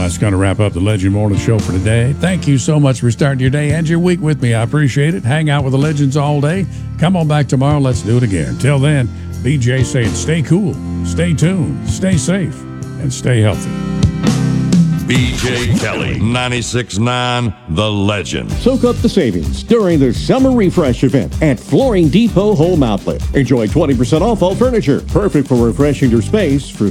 That's going to wrap up the Legend Morning Show for today. Thank you so much for starting your day and your week with me. I appreciate it. Hang out with the legends all day. Come on back tomorrow. Let's do it again. Till then, BJ saying stay cool, stay tuned, stay safe, and stay healthy. BJ Kelly, 96.9 The Legend. Soak up the savings during the Summer Refresh event at Flooring Depot Home Outlet. Enjoy 20% off all furniture, perfect for refreshing your space for